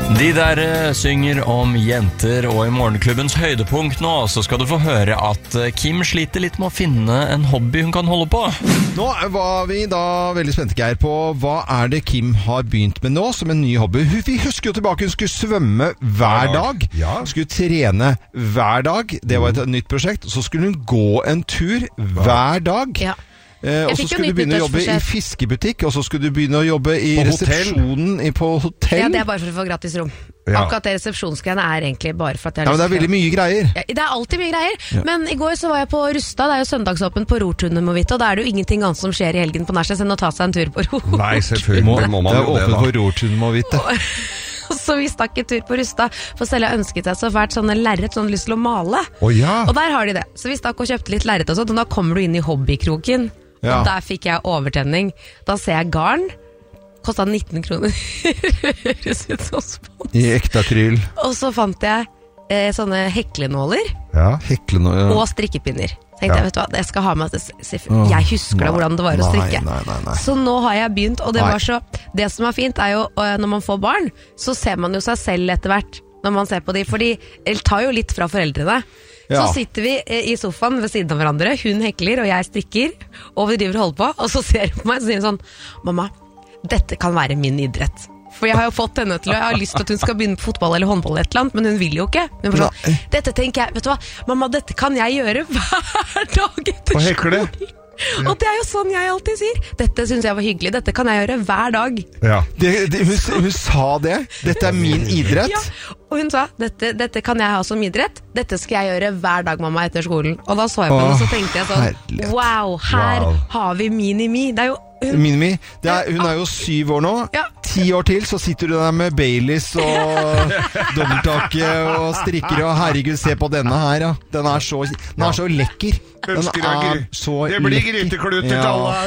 De der synger om jenter, og i Morgenklubbens høydepunkt nå så skal du få høre at Kim sliter litt med å finne en hobby hun kan holde på. Nå var vi da veldig spente, Geir, på hva er det Kim har begynt med nå som en ny hobby. Vi husker jo tilbake, hun skulle svømme hver dag. Ja. Skulle trene hver dag. Det var et nytt prosjekt. Så skulle hun gå en tur hver dag. Ja. Og så skulle du begynne å jobbe i fiskebutikk, og så skulle du begynne å jobbe i resepsjonen på hotell. Ja, det er bare for å få gratis rom. Ja. Akkurat det resepsjonsgreiene er egentlig bare for at jeg har lyst til. Ja, men det er veldig mye greier. Ja, det er alltid mye greier. Ja. Men i går så var jeg på Rusta, det er jo søndagsåpent på Rortunet, må vite, og da er det jo ingenting annet som skjer i helgen på Nærsnes enn å ta seg en tur på Rortunet. Nei, selvfølgelig må man det. Det er åpent på Rortunet, må vite. Så vi stakk en tur på Rusta, for selv har ønsket seg så fælt sånne lerret, sånn lyst til å male. Ja. Og der har de det. Så vi stakk og kjøpte litt lerret og sånt, og da kommer du inn i hobbykroken. Ja. Og der fikk jeg overtenning. Da ser jeg garn. Kostet 19 kroner. Høres ut som spons. I ekte akryl. Og så fant jeg sånne heklenåler. Ja, heklenåler. Og strikkepinner. Tenkte jeg, vet du hva, jeg skal ha med jeg husker da hvordan det var å strikke. Nei. Så nå har jeg begynt, og det som er fint er jo, når man får barn, så ser man jo seg selv etter hvert når man ser på de, fordi det tar jo litt fra foreldrene. Ja. Så sitter vi i sofaen ved siden av hverandre. Hun hekler, og jeg strikker. Og vi driver og holder på. Og så ser hun på meg og sier sånn: mamma, dette kan være min idrett. For jeg har jo fått henne til å, jeg har lyst til at hun skal begynne på fotball eller håndball eller et eller annet, men hun vil jo ikke. Hun bare sånn: dette tenker jeg, vet du hva, mamma, dette kan jeg gjøre hver dag etter skolen. Ja. Og det er jo sånn jeg alltid sier. Dette synes jeg var hyggelig, dette kan jeg gjøre hver dag. Ja. Hun sa det. Dette er min idrett. Ja. Og hun sa, dette kan jeg ha som idrett. Dette skal jeg gjøre hver dag, mamma, etter skolen. Og da så jeg på henne, og så tenkte jeg sånn: wow, her har vi Minimi. Det er jo Minimi. Hun er jo 7 år nå. Ja. 10 år til, så sitter du der med Baileys og dobbelttake og strikker, og herregud, se på denne her, ja. Den er så lekker. Det blir grytekluter til alle her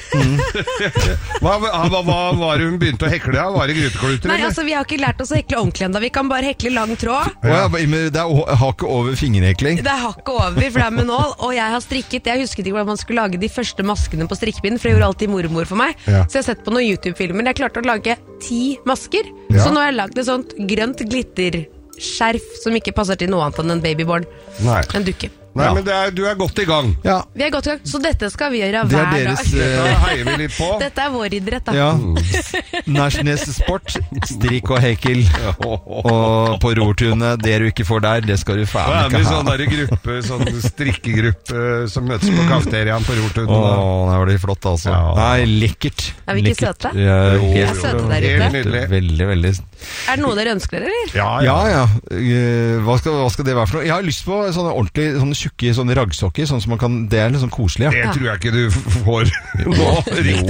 nå. Hva var det hun begynte å hekle? Var det grytekluter? Nei, altså, vi har ikke lært oss å hekle ordentlig enda. Vi kan bare hekle lang tråd. Ja, det er hakket over fingerhekling. Det er hakket over, for det er med nål. Og jeg har strikket, jeg husket ikke hvordan man skulle lage de første maskene på strikkepinnen, for det gjorde alltid mormor for meg. Ja. Så jeg har sett på noen YouTube-filmer. Jeg klarte å lage 10 masker. Ja. Så nå har jeg lagd et sånt grønt glitterskjerf som ikke passer til noe annet enn en babyborn. En dukke. Nei, men du er godt i gang. Ja. Vi er godt i gang, så dette skal vi gjøre hver dag. Da heier vi litt på. Dette er vår idrett, da. Ja. Nærsnes Sport, strikk og hekel. Og på Rortunet, det du ikke får der, det skal du faen ikke ha. Det er med sånn der gruppe, sånn strikkegruppe som møtes på kafeteriaen på Rortunet. Det var det flott, altså. Ja. Nei, lekkert. Er vi ikke søte? Ja, helt søte der ute. Veldig, veldig. Er det noe dere ønsker dere, eller? Ja. Hva skal det være for noe? Jeg har lyst på sånne ordentlig, sånne tjukke sånne raggsokker, sånn som man kan, det er litt sånn koselig. Ja. Det tror jeg ikke du får nå. Riktig.